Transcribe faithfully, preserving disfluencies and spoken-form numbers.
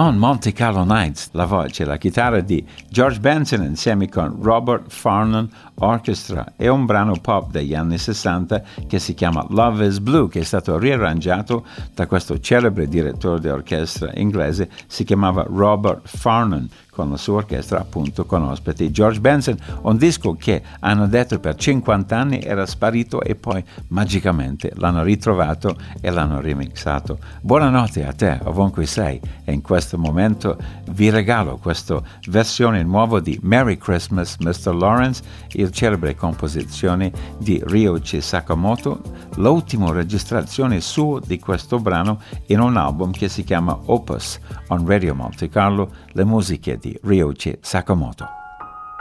on Monte Carlo Nights, la voce e la chitarra di George Benson insieme con Robert Farnon Orchestra. È un brano pop degli anni sessanta che si chiama Love is Blue, che è stato riarrangiato da questo celebre direttore di orchestra inglese, si chiamava Robert Farnon, con la sua orchestra appunto con ospiti George Benson, un disco che hanno detto per cinquanta anni era sparito e poi magicamente l'hanno ritrovato e l'hanno remixato. Buonanotte a te ovunque sei, e in questo momento vi regalo questa versione nuova di Merry Christmas mister Lawrence, il celebre composizione di Ryuichi Sakamoto, l'ultima registrazione sua di questo brano in un album che si chiama Opus on Radio Monte Carlo, le musiche di Ryuichi Sakamoto.